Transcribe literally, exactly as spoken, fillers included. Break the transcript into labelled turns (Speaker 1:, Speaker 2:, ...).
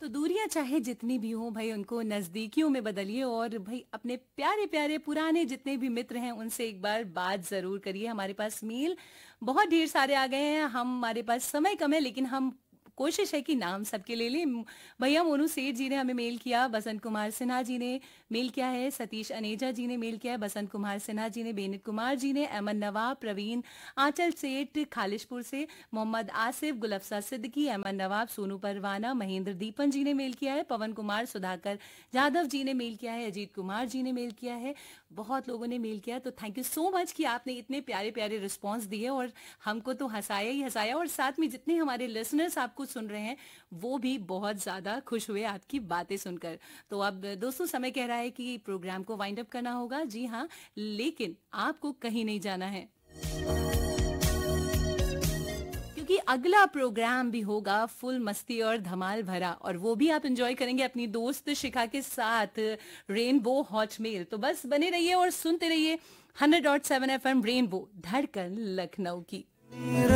Speaker 1: तो दूरियां चाहे जितनी भी हों भाई, उनको नजदीकियों में बदलिए और भाई अपने प्यारे प्यारे पुराने जितने भी मित्र हैं उनसे एक बार बात जरूर करिए। हमारे पास मेल बहुत ढेर सारे आ गए हैं, हम हमारे पास समय कम है लेकिन हम कोशिश है कि नाम सबके ले लें। भैया मोनू सेठ जी ने हमें मेल किया, बसंत कुमार सिन्हा जी ने मेल किया है, सतीश अनेजा जी ने मेल किया है, बसंत कुमार सिन्हा जी ने, बेनित कुमार जी ने, अमन नवाब, प्रवीण आंचल सेठ खालिशपुर से, मोहम्मद आसिफ, गुलफसा सिद्दीकी, अमन नवाब, सोनू परवाना, महेंद्र दीपन जी ने मेल किया है, पवन कुमार, सुधाकर जाधव जी ने मेल किया है, अजीत कुमार जी ने मेल किया है। बहुत लोगों ने मेल किया, तो थैंक यू सो मच कि आपने इतने प्यारे प्यारे रिस्पॉन्स दिए और हमको तो हंसाया ही हंसाया, और साथ में जितने हमारे लिसनर्स आपको सुन रहे हैं वो भी बहुत ज्यादा खुश हुए आपकी बातें सुनकर। तो अब दोस्तों समय कह रहा है कि प्रोग्राम को वाइंड अप करना होगा। जी हाँ, लेकिन आपको कहीं नहीं जाना है क्योंकि अगला प्रोग्राम भी होगा फुल मस्ती और धमाल भरा, और वो भी आप एंजॉय करेंगे अपनी दोस्त शिखा के साथ, रेनबो हॉट मेल। तो बस बने रहिए और सुनते रहिए hundred dot seven F M rainbow, धड़कन लखनऊ की।